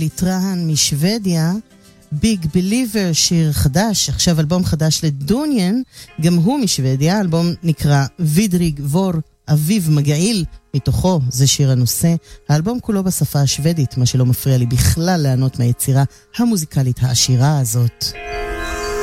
ליטרהן משוודיה, ביג בליבר, שיר חדש, עכשיו אלבום חדש לדוניאן, גם הוא משוודיה, האלבום נקרא וידריג וור אביב מגעיל, מתוכו זה שיר הנושא, האלבום כולו בשפה השוודית, מה שלא מפריע לי בכלל לענות מהיצירה המוזיקלית העשירה הזאת.